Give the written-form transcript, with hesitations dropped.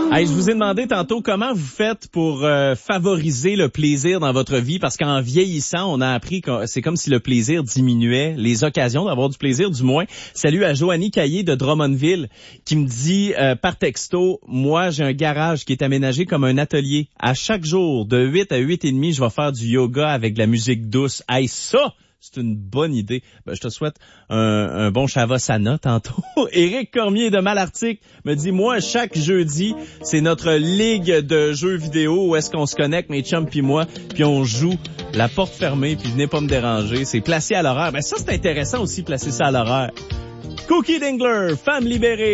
Hey, je vous ai demandé tantôt comment vous faites pour favoriser le plaisir dans votre vie, parce qu'en vieillissant, on a appris que c'est comme si le plaisir diminuait, les occasions d'avoir du plaisir du moins. Salut à Joanie Caillé de Drummondville qui me dit par texto, moi j'ai un garage qui est aménagé comme un atelier. À chaque jour, de 8 à 8h30, je vais faire du yoga avec de la musique douce. Hey, ça! C'est une bonne idée. Ben, je te souhaite un bon Shavasana tantôt. Éric Cormier de Malartic me dit, moi, chaque jeudi, c'est notre ligue de jeux vidéo où est-ce qu'on se connecte, mes chums pis moi, puis on joue la porte fermée, puis venez pas me déranger. C'est placé à l'horaire. Ben ça, c'est intéressant aussi, placer ça à l'horaire. Cookie Dingler, femme libérée.